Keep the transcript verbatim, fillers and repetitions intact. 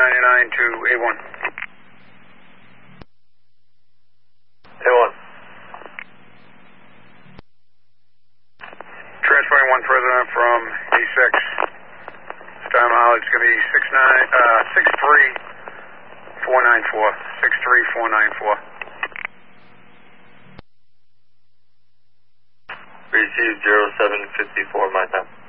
ninety-nine to A one. A one. Transferring one further on from E six. Star Mile, it's going to be six nine, uh, six three four nine four. six three four nine four. Receive zero seven fifty-four, my time.